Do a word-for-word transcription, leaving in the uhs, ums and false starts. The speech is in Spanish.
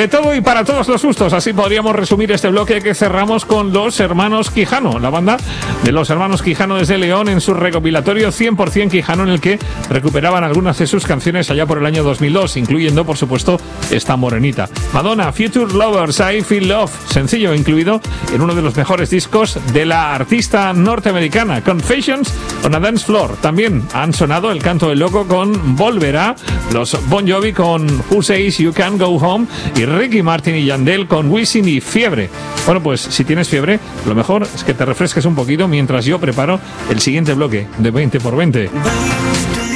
De todo y para todos los gustos, así podríamos resumir este bloque que cerramos con Los Hermanos Quijano, la banda de Los Hermanos Quijano desde León en su recopilatorio cien por ciento Quijano, en el que recuperaban algunas de sus canciones allá por el año dos mil dos, incluyendo, por supuesto, esta morenita. Madonna, Future Lovers, I Feel Love, sencillo incluido en uno de los mejores discos de la artista norteamericana, Confessions on a Dance Floor. También han sonado El Canto del Loco con Volverá, los Bon Jovi con Who Says You Can't Go Home y Ricky Martin y Yandel con Wisin y Fiebre. Bueno, pues si tienes fiebre, lo mejor es que te refresques un poquito mientras yo preparo el siguiente bloque de veinte por veinte.